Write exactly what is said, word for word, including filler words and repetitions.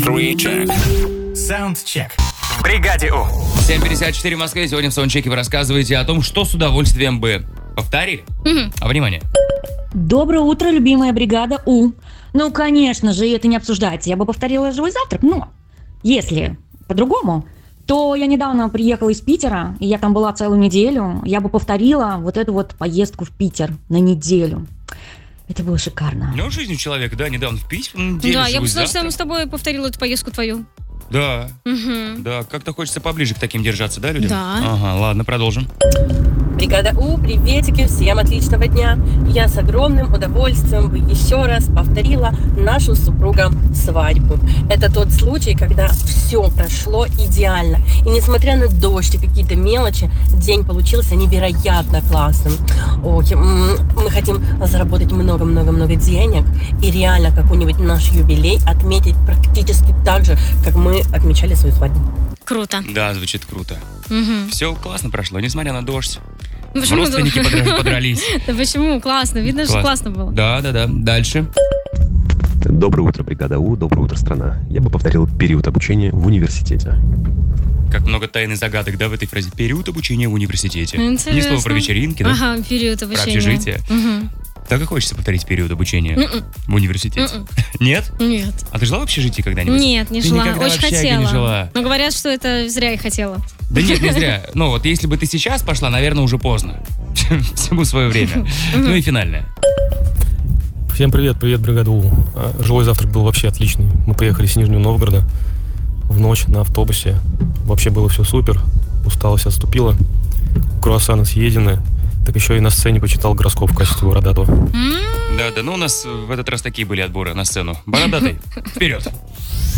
Саундчек. В бригаде У. семь пятьдесят четыре в Москве. Сегодня в саундчеке вы рассказываете о том, что с удовольствием бы повторили. Мгм. А внимание. Доброе утро, любимая бригада У. Ну, конечно же, это не обсуждается. Я бы повторила живой завтрак, но если по-другому, то я недавно приехала из Питера, и я там была целую неделю. Я бы повторила вот эту вот поездку в Питер на неделю. Это было шикарно. Ну, жизнь у человека, да, недавно в Питер, на неделю, Да, я живой бы с завтрак. с тобой повторила эту поездку твою. Да, Мгм. да, как-то хочется поближе к таким держаться, да, людям? Да. Ага, ладно, продолжим. Бригада У, приветики, всем отличного дня. Я с огромным удовольствием бы еще раз повторила нашу с супругом свадьбу. Это тот случай, когда все прошло идеально. И несмотря на дождь и какие-то мелочи, день получился невероятно классным. Ой, м, мы хотим заработать много-много-много денег и реально какой-нибудь наш юбилей отметить практически так же, как мы отмечали свою свадьбу. Круто. Да, звучит круто. Мгм. Все классно прошло, несмотря на дождь. Ну, почему? Родственники подра- подрались. Да почему? Классно. Видно, что Класс. классно было. Да, да, да. Дальше. Доброе утро, бригада У, доброе утро, страна. Я бы повторил период обучения в университете. Как много тайн и загадок, да, в этой фразе. Период обучения в университете. Интересно. Ни слова про вечеринки, да? Ага, период обучения. общежитие. Мгм. Так и хочется повторить период обучения М-м. в университете. М-м. Нет? Нет. А ты жила в общежитии когда-нибудь? Нет, не Ты жила. никогда Очень в общаге хотела. не жила. Но говорят, что это зря и хотела. Да нет, не зря. Ну вот, если бы ты сейчас пошла, наверное, уже поздно. Всему свое время. Ну и финальное. Всем привет, привет, бригада У. А, Жилой завтрак был вообще отличный. Мы поехали с Нижнего Новгорода в ночь на автобусе. Вообще было все супер. Усталость отступила. Круассаны съедены. Так еще и на сцене почитал гороскоп в качестве бородатого. Да, да, ну у нас в этот раз такие были отборы на сцену. Бородатый, вперед!